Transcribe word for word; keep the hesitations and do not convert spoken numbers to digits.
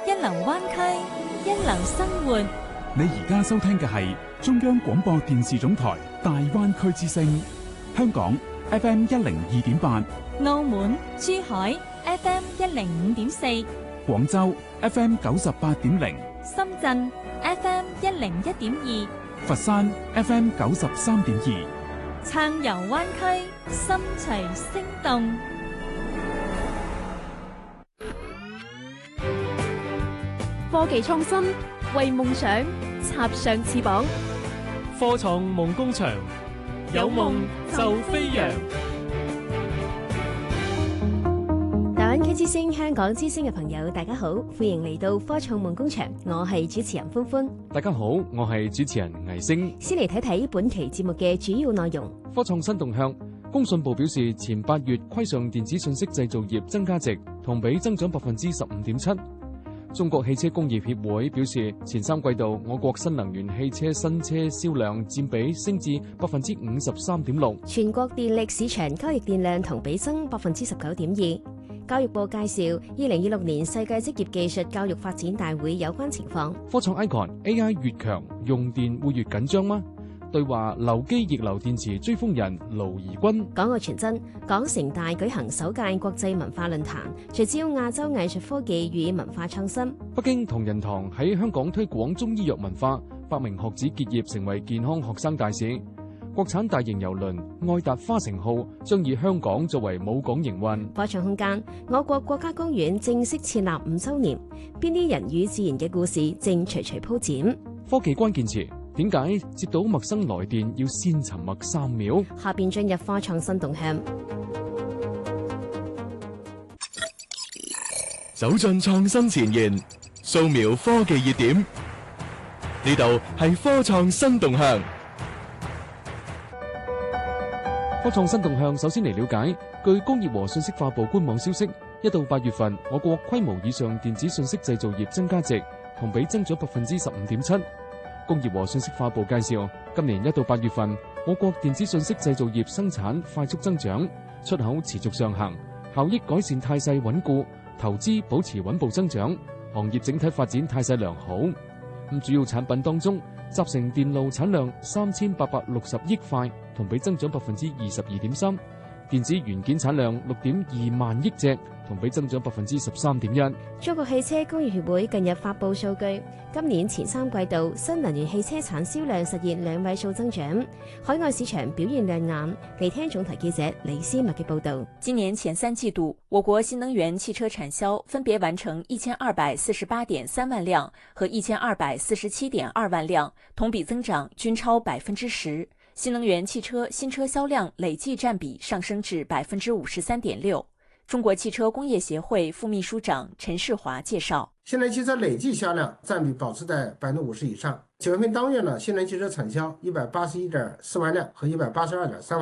一流灣區，一流生活。 你而家收聽嘅係中央廣播電視總台大灣區之聲，香港 F M 一零二點八， 澳門、珠海 F M 一零五點四， 廣州 F M 九十八點零， 深圳 F M 一零一點二， 佛山 F M 九十三點二。 暢遊灣區，心隨聲動。 科技創新，為夢想插上翅膀。 科創夢工場，有夢就飛揚。 大灣區之聲、香港之聲嘅朋友，大家好，歡迎嚟到科創夢工場，我係主持人歡歡。 大家好，我係主持人倪星。 先嚟睇睇本期節目嘅主要內容。 科創新動向，工信部表示，前八月規上電子信息製造業增加值同比增長百分之十五點七。中國汽車工業協會表示，前三季度我國新能源汽車新車銷量佔比升至百分之五十三點六。 全國電力市場交易電量同比增百分之十九點二。教育部介紹二零二六年世界職業技術教育發展大會有關情況。 科創 icon A I 越強，用電會越緊張嗎？對話留機逆流電池追風人盧怡君。 港澳傳真，港城大舉行首屆國際文化論壇，聚焦亞洲藝術科技與文化創新。 北京同仁堂喺香港推廣中醫藥文化，百名學子結業成為健康學生大使。國產大型郵輪愛達花城號將以香港作為母港營運。 科創空間，我國國家公園正式設立五周年，邊啲人與自然嘅故事正徐徐鋪展。 科技關鍵詞，點解接到陌生來電要先沉默三秒？ 下邊進入科創新動向， 走進創新前沿，掃描科技熱點，呢度係科創新動向。 科創新動向，首先嚟了解，據工業和信息化部官網消息，一到八月份，我國規模以上電子信息製造業增加值同比增長百分之十五點七。工業和信息化部介紹，今年一到八月份，我國電子信息製造業生產快速增長，出口持續上行，效益改善態勢穩固，投資保持穩步增長，行業整體發展態勢良好。咁主要產品當中，集成電路產量三千八百六十億塊，同比增長百分之二十二點三；電子元件產量六點二萬億隻，同比增長百分之十三點一。 中國汽車工業協會近日發布數據，今年前三季度新能源汽車產銷量實現兩位數增長，海外市場表現亮眼。嚟聽總台記者李思密嘅報道。 今年前三季度，我國新能源汽車產銷分別完成一千二百四十八點三萬輛和一千二百四十七點二萬輛，同比增長均超百分之十。新能源汽車新車銷量累計佔比上升至百分之五十三點六。中國汽車工業協會副秘書長陳世華介紹， 新能源汽車累計銷量佔比保持在百分之五十以上。九月份當月呢，新能源汽車產銷一百八十一點四萬輛和一百八十二點三萬。